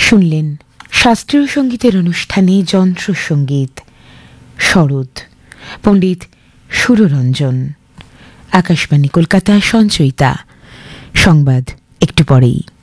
শুনলেন শাস্ত্রীয় সঙ্গীতের অনুষ্ঠানে যন্ত্রসঙ্গীত শরৎ, পণ্ডিত সুররঞ্জন। আকাশবাণী কলকাতা, সঞ্চয়িতা। সংবাদ একটু পরেই।